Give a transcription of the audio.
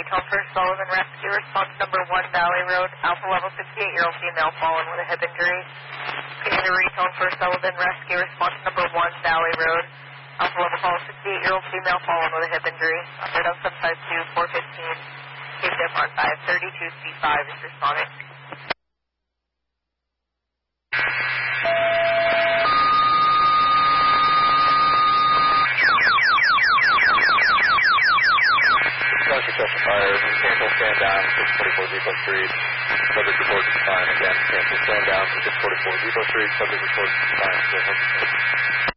Retone First Sullivan Rescue, response number 1, Valley Road, Alpha Level 68-year-old female fallen with a hip injury. Continue to Retone First Sullivan Rescue, response number 1, Valley Road, Alpha Level 68-year-old female fallen with a hip injury. Upward on 752, 415, Cape Dip on 532, C5 is responding. Successful fire, cancel, stand down, 644 Depot Street, subject reports to fire, again, cancel, stand down, 644 Depot Street, subject reports to fire,